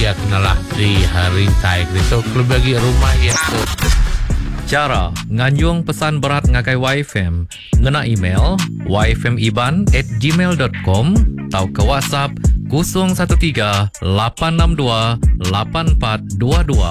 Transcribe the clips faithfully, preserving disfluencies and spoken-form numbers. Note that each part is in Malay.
ia kenalah di harintai krito klub bagi rumah ia tu. Cara nganjung pesan berat ngakai Y F M ngena email y f m iban at gmail dot com atau ke WhatsApp kosong satu tiga lapan enam dua lapan empat dua dua.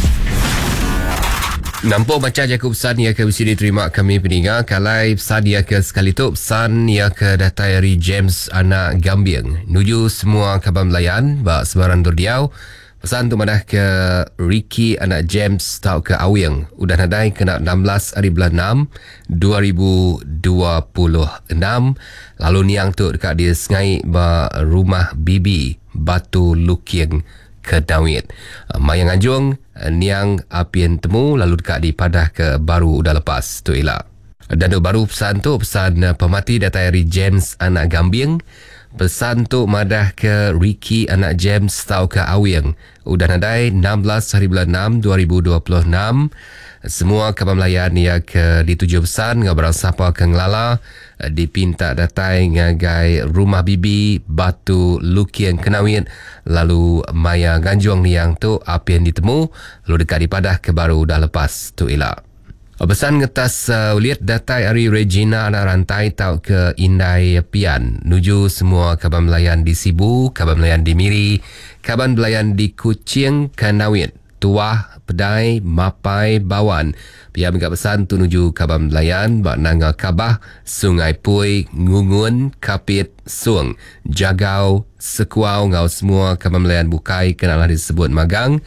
Nampak macam Jakub pesan ia ke mesti diterima kami pendengar. Kalai pesan ia ke sekali tu pesan ia ke datai dari James anak Gambiang nuju semua kabar melayan bak sebarang dordiau. Pesan tu madah ke Ricky anak James tau ke Awiang udah nadai kena enam belas hari bulan enam dua ribu dua puluh enam. Lalu niang tu dekat dia sengai ba rumah Bibi Batu Lukiang Kedawit. Mayang Anjung niang apian temu lalu dekat di padah ke baru udah lepas tu elak. Dan tu baru pesan tu pesan pemati datai dari James anak Gambiang. Pesan tu madah ke Ricky anak James tau ke Awiang udah nadai enam belas hari bulan enam dua ribu dua puluh enam. Semua kabar melayan ia ke dituju pesan ngabarang siapa ke ngelala dipinta datai ngagai rumah Bibi Batu Lukiang Kenawit. Lalu Maya Ganjuang ni yang tu apian ditemu lalu dekat di padah ke baru dah lepas tu elak. Pesan ngetas uh, uliat datai Ari Regina anak rantai tau ke Indai Pian nuju semua kabar melayan di Sibu, kabar melayan di Miri, kabar melayan di Kuching Kanawit, Tuah, Pedai, Mapai, Bawan. Pihak mengat pesan tu nuju kabar melayan bak Nanga Kabah, Sungai Pui, Ngungun, Kapit, Suang, Jagau, Sekuau, ngau semua kabar melayan bukai kenalah disebut magang.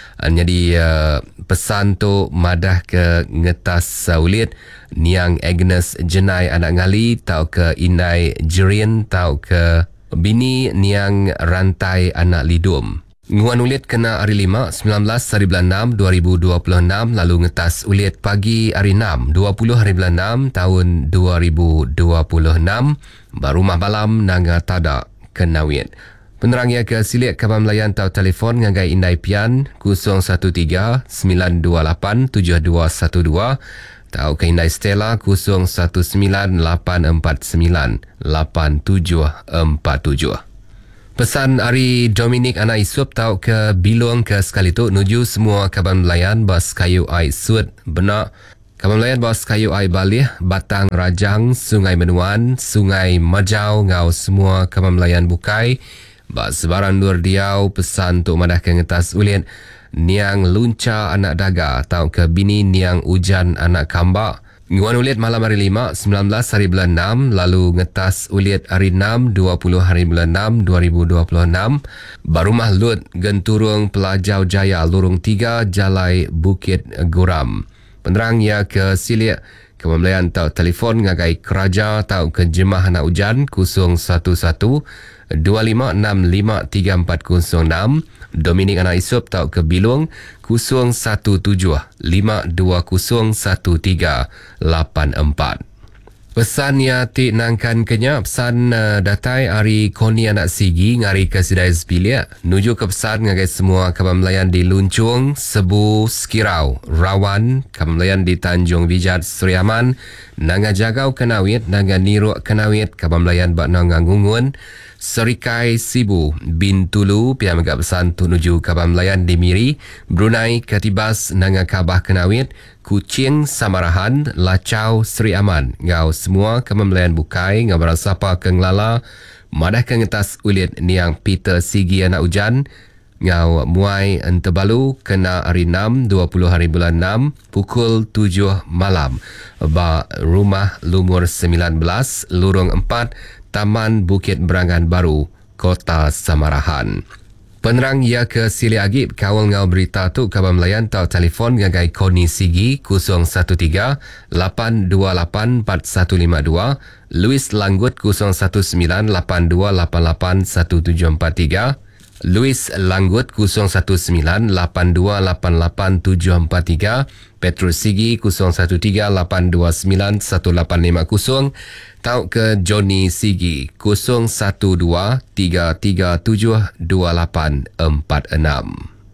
Jadi uh, pesan tu madah ke ngetas uh, ulit niang Agnes Jenai anak ngali tau ke Indai Jerian tau ke bini niang rantai anak lidum. Nguan ulit kena hari lima sembilan belas hari bulan enam dua ribu dua puluh enam lalu ngetas ulit pagi hari enam dua puluh hari bulan enam tahun dua ribu dua puluh enam barumah malam Nanga Tada Kenawit. Penerang ia ke silik kabar melayan tau telefon ngagai Indai Pian kosong satu tiga sembilan dua lapan tujuh dua satu dua tau ke Indai Stella kosong satu sembilan lapan empat sembilan lapan tujuh empat tujuh. Pesan Ari Dominic anak Isup tau ke Bilong ke sekali tu nuju semua kabar melayan bas kayu ai sud benak. Kabar melayan bas kayu ai balih, Batang Rajang, Sungai Menuan, Sungai Majau ngau semua kabar melayan bukai. Bak sebarang dur diau pesan tu madah ke ngetas ulian niang lunca anak daga tau ke bini niang ujan anak kambak. Nguan uliat malam hari lima sembilan belas hari bulan enam lalu ngetas uliat hari enam dua puluh hari bulan enam dua ribu dua puluh enam. Barumah Lut Genturung Pelajau Jaya Lorong tiga Jalai Bukit Guram. Penerang ia ke silik kemampuan tau telefon ngagai Keraja tau ke Jemah anak ujan kosong satu satu dua lima enam lima tiga empat kosong enam. Dominic anak Isup tau ke Bilung kosong satu tujuh lima dua kosong satu tiga lapan empat. Pesan ya ti nangkan kenya pesan uh, datai Ari Koni anak Sigi ngari ke Sidai Sepilia nuju ke pesan ngagai semua kabar melayan di Luncung, Sebu, Skirau, Rawan, kabar melayan di Tanjung Vijat, Suriaman, Nanga Jagau Kenawit, Nanga Niruk Kenawit, kabar melayan bak Nanga Ngungun, Serikai Sibu, Bintulu, pihak megak pesan tu nuju kabar melayan di Miri, Brunei, Katibas, Nanga Kabah Kenawit, Kuching, Samarahan, Lacau, Seri Aman. Ngau semua kabar melayan bukai, ngau barang siapa ke ngelala, madah ke ngetas ulit niang Peter Sigi anak ujan, ngau muai entebalu kena hari enam dua puluh hari bulan enam pukul tujuh malam. Ba rumah Lumur sembilan belas, Lorong empat, Taman Bukit Berangan Baru, Kota Samarahan. Penerang ia ke Sili Agip kawal ngau berita tu kabar melayan tau telefon ngagai Koni Sigi kosong satu tiga lapan dua lapan empat satu lima dua, Louis Langgut kosong satu sembilan lapan dua lapan lapan satu tujuh empat tiga, Louis Langgut kosong satu sembilan lapan dua lapan lapan tujuh empat tiga, Petrus Sigi kosong satu tiga lapan dua sembilan satu lapan lima kosong, tau ke Johnny Sigi kosong satu dua tiga tiga tujuh dua lapan empat enam.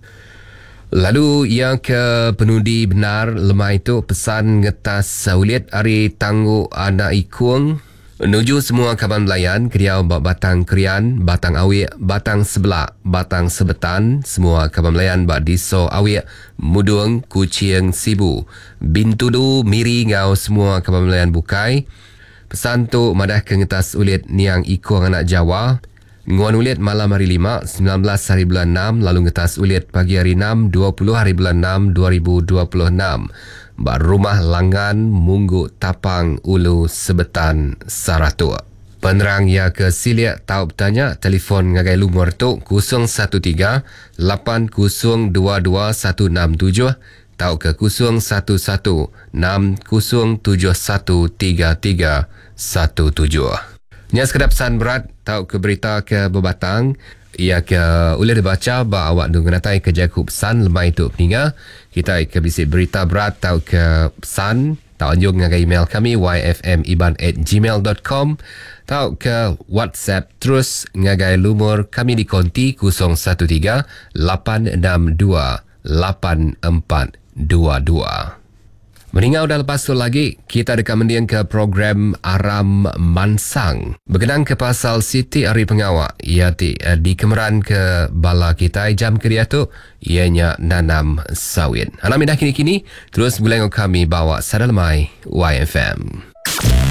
Lalu yang ke penudi benar lemah itu pesan ngetas sauliat Ari Tangguh anak ikung Menuju semua kaban belayan, Kediau Batang Krian, Batang Awik, Batang Sebelak, Batang Sebetan, semua kaban belayan Bak Diso Awik, Mudung, Kuching, Sibu, Bintudu, Miri, Ngau, semua kaban belayan Bukai. Pesan tu madah ke ngetas ulit Niang Ikong anak Jawa. Nguan ulit malam hari lima, sembilan belas hari bulan enam, lalu ngetas ulit pagi hari enam, dua puluh hari bulan enam, dua ribu dua puluh enam. Bar rumah Langan, Munggu, Tapang, Ulu, Sebetan, Saratu. Penerang ya ke Siliak tahu bertanya, telefon ngagai lumur tu kosong satu tiga lapan kosong dua dua satu enam tujuh, tahu ke kosong satu satu enam kosong tujuh satu tiga tiga satu tujuh. Nya sekedap pesan berat, tahu ke berita ke Bebatang. Ia ke boleh dibaca bah awak duk ngatai ke jaku pesan lemai tu peninga. Kita ke bisi berita berat tahu ke pesan, tahu anjung ngagai email kami y f m iban at gmail dot com. Tahu ke WhatsApp terus ngagai lumur kami di konti kosong satu tiga lapan enam dua lapan empat dua dua. Meningau dah lepas tu lagi, kita dekat mendiang ke program Aram Mansang. Berkenaan ke pasal Siti Ari Pengawak, ia di, uh, dikemeran ke bala kita jam kerja tu, ianya nanam sawit. Alam indah kini-kini, terus boleh kami bawa Sadalamai Y F M.